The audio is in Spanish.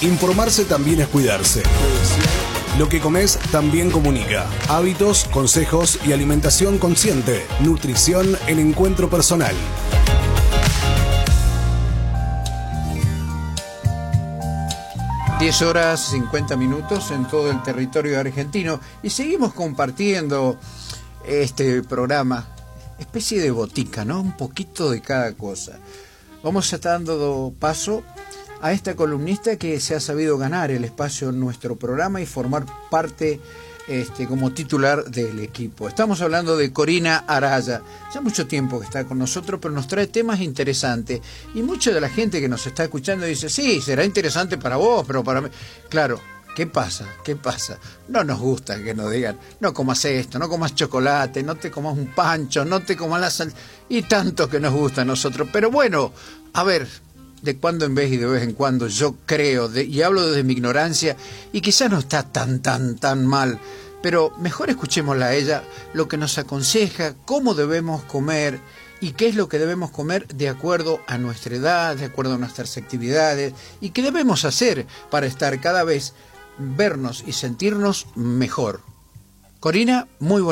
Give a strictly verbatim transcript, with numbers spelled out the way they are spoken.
Informarse también es cuidarse. Lo que comes también comunica. Hábitos, consejos y alimentación consciente. Nutrición en encuentro personal. diez horas cincuenta minutos en todo el territorio argentino y seguimos compartiendo este programa, especie de botica, ¿no? Un poquito de cada cosa. Vamos a estar dando paso a esta columnista que se ha sabido ganar el espacio en nuestro programa y formar parte este, como titular del equipo. Estamos hablando de Corina Araya. Ya mucho tiempo que está con nosotros, pero nos trae temas interesantes. Y mucha de la gente que nos está escuchando dice, sí, será interesante para vos, pero para mí... Claro, ¿qué pasa? ¿Qué pasa? No nos gusta que nos digan, no comas esto, no comas chocolate, no te comas un pancho, no te comas la sal... Y tanto que nos gusta a nosotros. Pero bueno, a ver... de cuando en vez y de vez en cuando, yo creo, de, y hablo desde mi ignorancia, y quizás no está tan, tan, tan mal, pero mejor escuchémosla a ella, lo que nos aconseja, cómo debemos comer, y qué es lo que debemos comer de acuerdo a nuestra edad, de acuerdo a nuestras actividades, y qué debemos hacer para estar cada vez, vernos y sentirnos mejor. Corina, muy buenas.